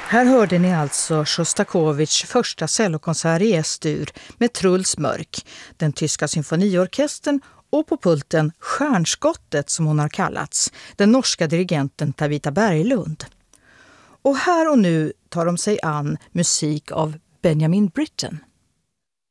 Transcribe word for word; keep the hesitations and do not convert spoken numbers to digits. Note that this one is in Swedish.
Här hörde ni alltså Sjostakovitjs första cellokonsert i S-dur med Truls Mörk, den tyska symfoniorkestern och på pulten Stjärnskottet som hon har kallats, den norska dirigenten Tabita Berglund. Och här och nu tar de sig an musik av Benjamin Britten.